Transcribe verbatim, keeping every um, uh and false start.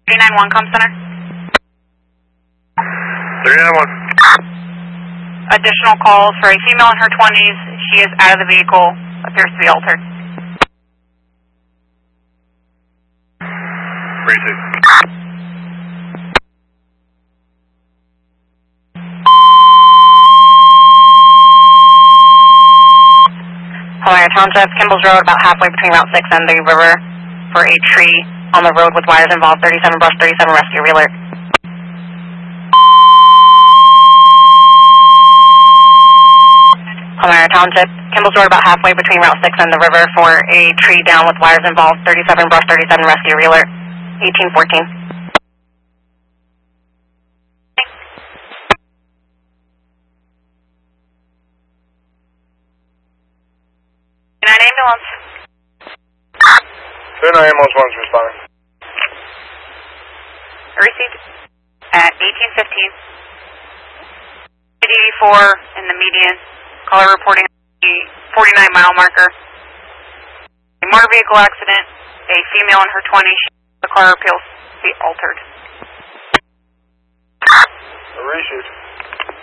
three nine one, comm center. three nine one. Additional calls for a female in her twenties. She is out of the vehicle. Appears to be altered. Receive. Palmyra Township, Kimball's Road, about halfway between Route six and the river for a tree on the road with wires involved. thirty-seven brush, thirty-seven rescue, alert. Palmyra Township, Kimball's Road, about halfway between Route six and the river for a tree down with wires involved. thirty-seven brush, thirty-seven rescue, alert. eighteen fourteen. nine ambulance. two nine ambulance one's responding. Received at eighteen fifteen. eighty-four in the median. Caller reporting the forty-nine mile marker. A motor vehicle accident. A female in her twenties. The car appeals to be altered. Reshoot.